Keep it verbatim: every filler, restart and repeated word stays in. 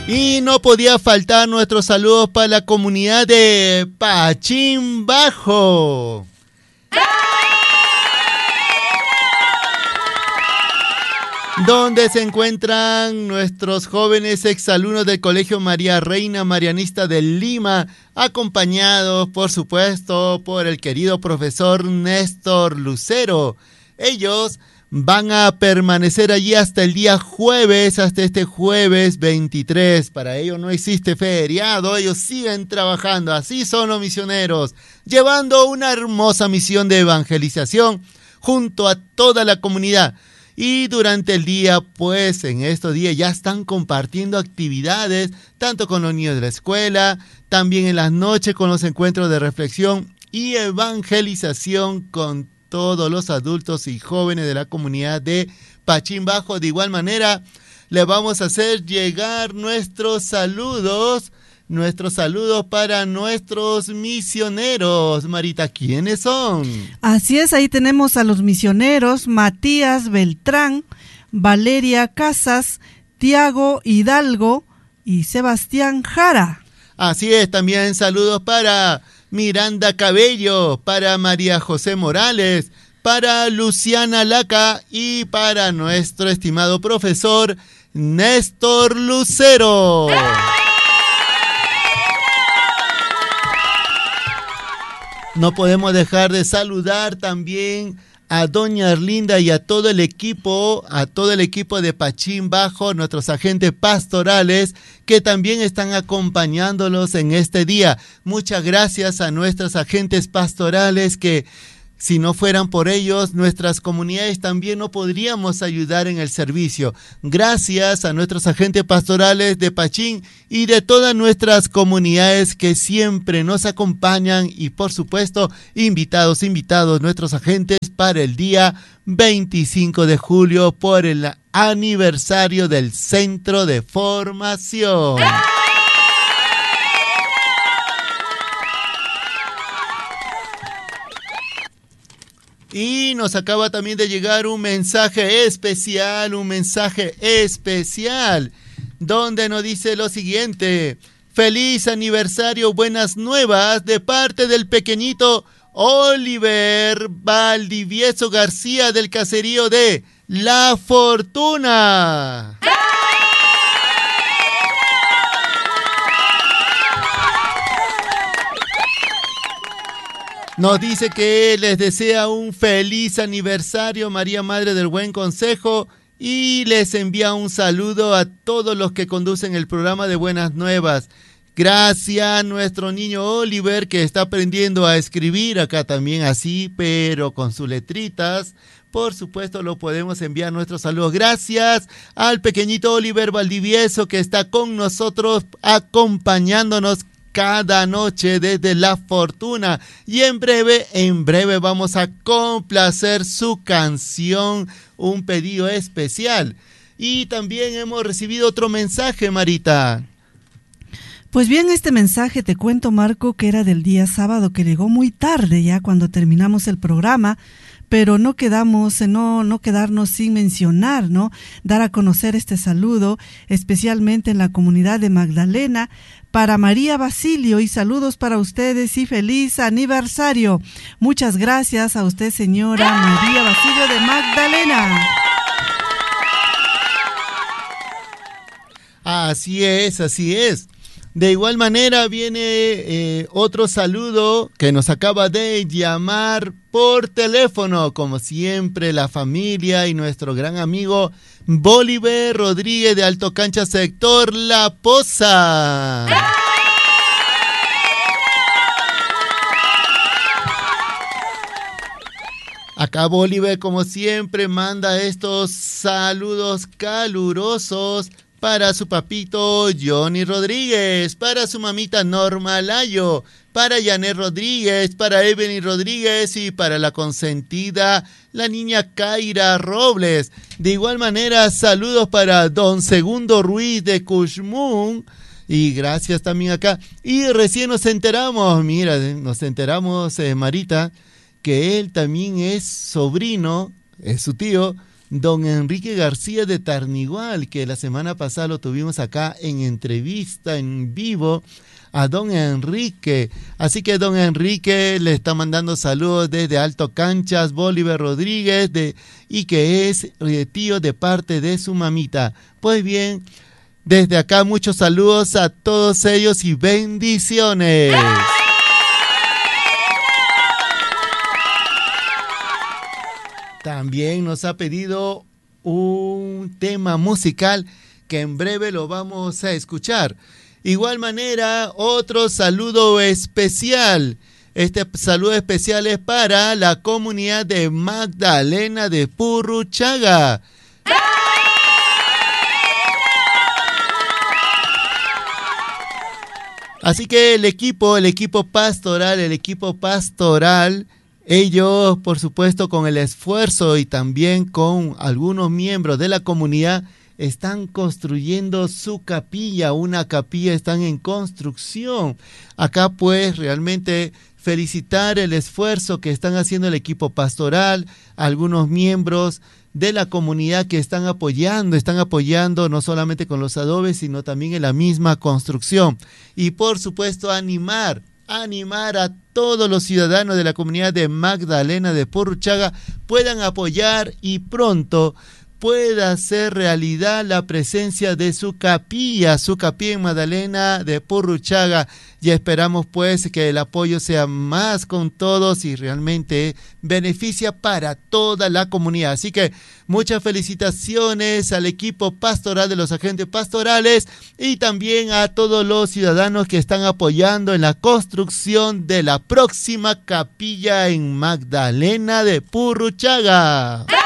Y no podía faltar nuestros saludos para la comunidad de Pachín Bajo, donde se encuentran nuestros jóvenes exalumnos del Colegio María Reina Marianista de Lima, acompañados, por supuesto, por el querido profesor Néstor Lucero. Ellos van a permanecer allí hasta el día jueves, hasta este jueves veintitrés. Para ellos no existe feriado, ellos siguen trabajando. Así son los misioneros, llevando una hermosa misión de evangelización junto a toda la comunidad. Y durante el día, pues en estos días ya están compartiendo actividades, tanto con los niños de la escuela, también en las noches con los encuentros de reflexión y evangelización con todos los adultos y jóvenes de la comunidad de Pachín Bajo. De igual manera, le vamos a hacer llegar nuestros saludos, nuestros saludos para nuestros misioneros. Marita, ¿quiénes son? Así es, ahí tenemos a los misioneros Matías Beltrán, Valeria Casas, Tiago Hidalgo y Sebastián Jara. Así es, también saludos para Miranda Cabello, para María José Morales, para Luciana Laca y para nuestro estimado profesor Néstor Lucero. No podemos dejar de saludar también a doña Arlinda y a todo el equipo, a todo el equipo de Pachín Bajo, nuestros agentes pastorales que también están acompañándolos en este día. Muchas gracias a nuestros agentes pastorales que, si no fueran por ellos, nuestras comunidades también no podríamos ayudar en el servicio. Gracias a nuestros agentes pastorales de Pachín y de todas nuestras comunidades que siempre nos acompañan y, por supuesto, invitados, invitados, nuestros agentes para el día veinticinco de julio por el aniversario del Centro de Formación. Y nos acaba también de llegar un mensaje especial, un mensaje especial, donde nos dice lo siguiente: feliz aniversario, buenas nuevas de parte del pequeñito Oliver Valdivieso García del caserío de La Fortuna. Nos dice que les desea un feliz aniversario, María Madre del Buen Consejo, y les envía un saludo a todos los que conducen el programa de Buenas Nuevas. Gracias a nuestro niño Oliver, que está aprendiendo a escribir acá también así, pero con sus letritas. Por supuesto, lo podemos enviar nuestros saludos. Gracias al pequeñito Oliver Valdivieso, que está con nosotros, acompañándonos cada noche desde La Fortuna. Y en breve, en breve vamos a complacer su canción, un pedido especial. Y también hemos recibido otro mensaje, Marita. Pues bien, este mensaje te cuento, Marco, que era del día sábado, que llegó muy tarde ya cuando terminamos el programa, pero no quedamos, no, no quedarnos sin mencionar, ¿no? Dar a conocer este saludo, especialmente en la comunidad de Magdalena, para María Basilio, y saludos para ustedes y feliz aniversario. Muchas gracias a usted, señora María Basilio de Magdalena. Así es, así es. De igual manera viene eh, otro saludo que nos acaba de llamar por teléfono, como siempre, la familia y nuestro gran amigo Bolívar Rodríguez de Alto Cancha, sector La Poza. Acá Bolívar, como siempre, manda estos saludos calurosos para su papito Johnny Rodríguez, para su mamita Norma Layo, para Janet Rodríguez, para Evelyn Rodríguez y para la consentida, la niña Kaira Robles. De igual manera, saludos para don Segundo Ruiz de Cushmún. Y gracias también acá. Y recién nos enteramos, mira, nos enteramos, eh, Marita, que él también es sobrino, es su tío, don Enrique García de Tarnigual, que la semana pasada lo tuvimos acá en entrevista en vivo a don Enrique. Así que don Enrique le está mandando saludos desde Alto Canchas, Bolívar Rodríguez, de, y que es eh, tío de parte de su mamita. Pues bien, desde acá muchos saludos a todos ellos y bendiciones. También nos ha pedido un tema musical que en breve lo vamos a escuchar. Igual manera, otro saludo especial. Este saludo especial es para la comunidad de Magdalena de Purruchaga. Así que el equipo, el equipo pastoral, el equipo pastoral, ellos, por supuesto, con el esfuerzo y también con algunos miembros de la comunidad, están construyendo su capilla, una capilla, están en construcción. Acá pues realmente felicitar el esfuerzo que están haciendo el equipo pastoral, algunos miembros de la comunidad que están apoyando, están apoyando no solamente con los adobes, sino también en la misma construcción. Y por supuesto animar, animar a todos los ciudadanos de la comunidad de Magdalena de Purruchaga puedan apoyar y pronto pueda hacer realidad la presencia de su capilla, su capilla en Magdalena de Purruchaga. Ya esperamos pues que el apoyo sea más con todos y realmente beneficia para toda la comunidad. Así que muchas felicitaciones al equipo pastoral de los agentes pastorales y también a todos los ciudadanos que están apoyando en la construcción de la próxima capilla en Magdalena de Purruchaga.